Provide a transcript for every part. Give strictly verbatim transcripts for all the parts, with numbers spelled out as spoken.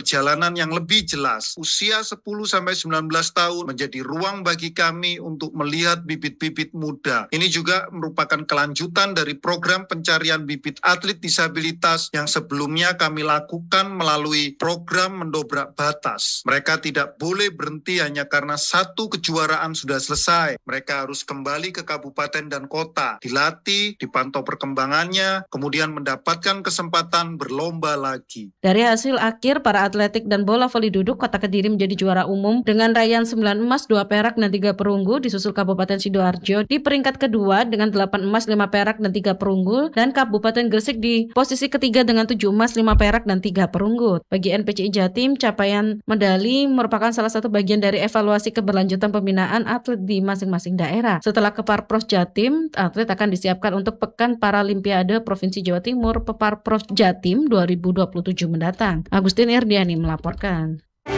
perjalanan yang lebih jelas. Usia sepuluh sampai sembilan belas tahun menjadi ruang bagi kami untuk melihat bibit-bibit muda. Ini juga merupakan kelanjutan dari program pencarian bibit atlet disabilitas yang sebelumnya kami lakukan melalui program mendobrak batas. Mereka tidak boleh berhenti hanya karena satu kejuaraan sudah selesai. Mereka harus kembali ke kabupaten dan kota, dilatih, dipantau perkembangannya, kemudian mendapatkan kesempatan berlomba lagi. Dari hasil akhir, para atletik dan bola voli duduk Kota Kediri menjadi juara umum dengan raihan sembilan emas, dua perak, dan tiga perunggu, disusul Kabupaten Sidoarjo di peringkat kedua dengan delapan emas, lima perak, dan tiga perunggu, dan Kabupaten Gresik di posisi ketiga dengan tujuh emas, lima perak, dan tiga perunggu. Bagi N P C I Jatim, capaian medali merupakan salah satu bagian dari evaluasi keberlanjutan pembinaan atlet di masing-masing daerah. Setelah Keparpros Jatim, atlet akan disiapkan untuk Pekan Paralimpiade Provinsi Jawa Timur Peparpros Jatim dua ribu dua puluh tujuh mendatang. Agustin Erdiani melaporkan.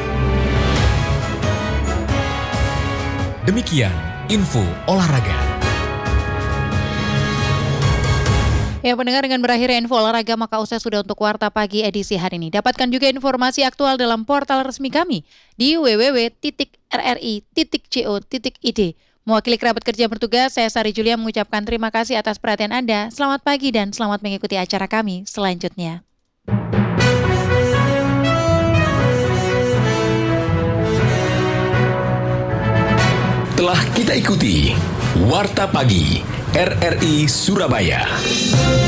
Demikian info olahraga. Ya, pendengar, dengan berakhir info olahraga maka usai sudah untuk Warta Pagi edisi hari ini. Dapatkan juga informasi aktual dalam portal resmi kami di w w w titik r r i titik co titik i d. Mewakili kerabat kerja bertugas, saya Sari Julia mengucapkan terima kasih atas perhatian Anda. Selamat pagi dan selamat mengikuti acara kami selanjutnya. Telah kita ikuti Warta Pagi R R I Surabaya.